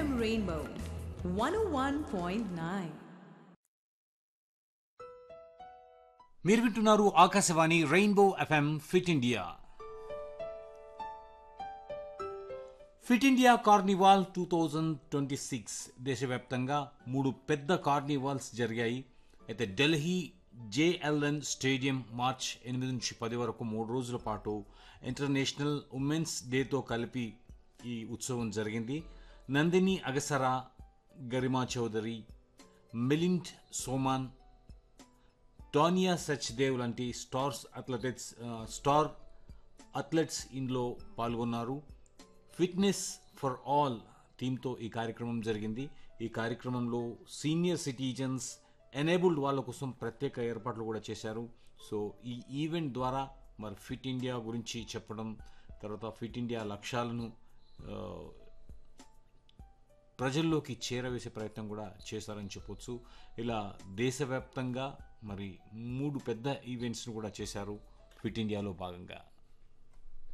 FM Rainbow 101.9. మీరు వింటున్నారు Akashvani rainbow FM fit India. Fit India carnival 2026 దేశవ్యాప్తంగా 3 పెద్ద కార్నివాల్స్ జరిగాయి. అయితే ఢిల్లీ జేఎల్ఎన్ స్టేడియం మార్చ్ 8 నుంచి 10 వరకు 3 రోజుల పాటు ఇంటర్నేషనల్ ఉమెన్స్ డేతో కలిపి ఈ ఉత్సవం జరిగింది. నందిని అగసరా, గరిమా చౌదరి, మిలింద్ సోమాన్, టోనియా సచ్దేవ్ లాంటి స్టార్ అథ్లెట్స్ ఇందులో పాల్గొన్నారు. ఫిట్నెస్ ఫర్ ఆల్ థీమ్తో ఈ కార్యక్రమం జరిగింది. ఈ కార్యక్రమంలో సీనియర్ సిటిజన్స్, ఎనేబుల్డ్ వాళ్ళ కోసం ప్రత్యేక ఏర్పాట్లు కూడా చేశారు. సో ఈ ఈవెంట్ ద్వారా మరి ఫిట్ ఇండియా గురించి చెప్పడం, తర్వాత ఫిట్ ఇండియా లక్ష్యాలను ప్రజల్లోకి చేరవేసే ప్రయత్నం కూడా చేశారని చెప్పొచ్చు. ఇలా దేశవ్యాప్తంగా మరి 3 పెద్ద ఈవెంట్స్ను కూడా చేశారు ఫిట్ ఇండియాలో భాగంగా.